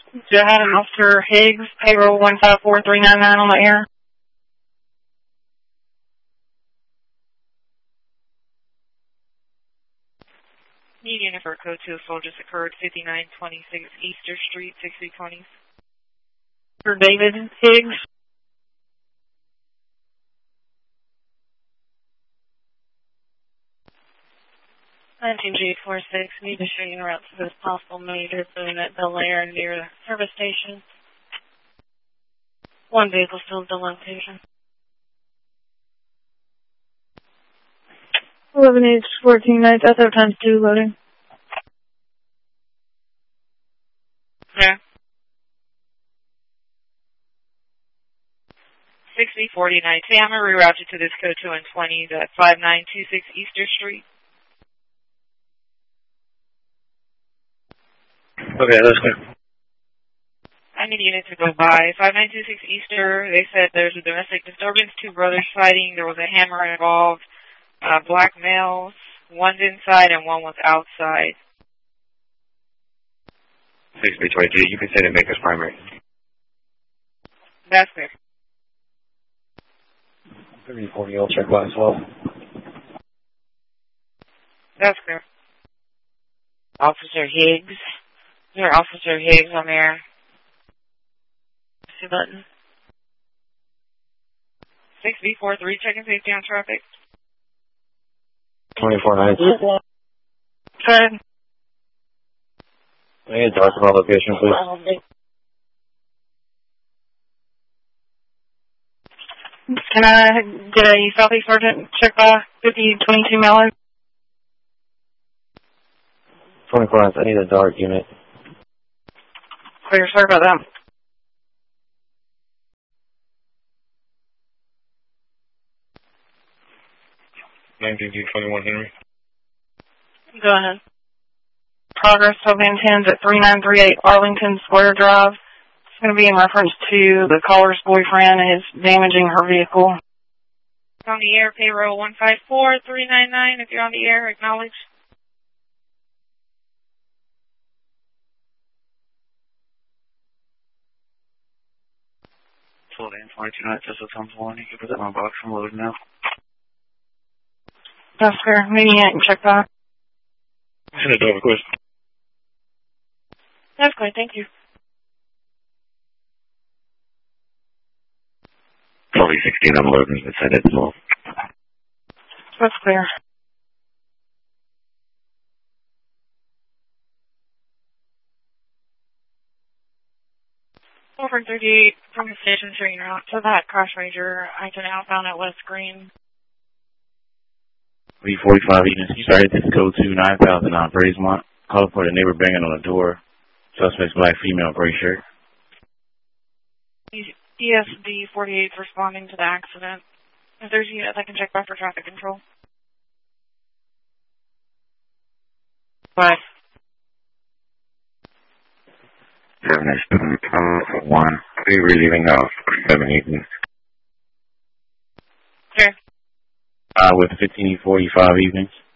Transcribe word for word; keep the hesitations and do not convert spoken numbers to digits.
Go ahead, Officer Higgs, payroll one five four three nine nine on the air. Need unit for code two assault just occurred, fifty-nine twenty-six Easter Street, sixty twenty. For David Higgs. nineteen G four six, need to show you en route to this possible major boom at Bel Air near the service station. One vehicle still at the location. eleven H fourteen nights, S O times two loading. Yeah. sixty forty nights. Hey, I'm going to reroute you to this code two and twenty at five nine two six Easter Street. Okay, that's good. I need a unit to go by. five nine two six Easter, they said there's a domestic disturbance, two brothers fighting, there was a hammer involved, uh, black males, one's inside and one was outside. sixty twenty-two, you can send it Maker's primary. That's clear. thirty forty, I'll check by as well. That's clear. Officer Higgs. Here, Officer Higgs on there. See button. six B four three, checking safety on traffic. twenty-four nights. Good. I need a dark about location, please. Can I get a Southeast Sergeant check by fifty twenty-two Mallard? twenty-four nights, I need a dark unit. Clear, sorry about that. nineteen G twenty-one Henry. Go ahead. Progress to Van Tens at three nine three eight Arlington Square Drive. It's going to be in reference to the caller's boyfriend is damaging her vehicle. On the air, payroll one five four three nine nine. If you're on the air, acknowledge. Full day and twenty-two nights, S O times one. You can put that in my box and load now. That's fair. Maybe you can check that. Send it over, quick. That's good, thank you. Probably sixteen on loading, but send it as well. That's clear. Over thirty-eight from the station train route to that crash ranger. I can outbound at West Green. V forty-five units, started this code two nine thousand on Braisemont. Call for the neighbor banging on the door. Suspect's black female, gray shirt. E S D forty-eight is responding to the accident. If there's units, I can check back for traffic control. Bye. Seven is one. We're relieving off seven evenings. Sure. Uh, with fifteen forty-five evenings.